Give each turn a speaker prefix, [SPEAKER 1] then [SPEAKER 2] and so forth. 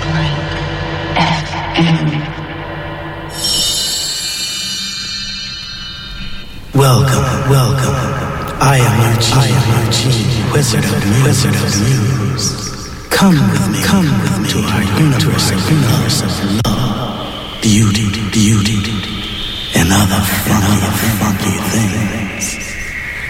[SPEAKER 1] Welcome. I am Eugene, Wizard of News. Come with me to our universe of love, beauty, and other funky things.